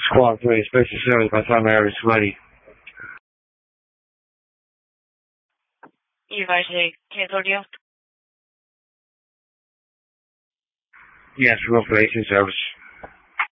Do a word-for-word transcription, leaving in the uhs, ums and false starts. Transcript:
Squad three, Special Service by Sun Area is ready. You guys say cancel you? Yes, we're for Asian service.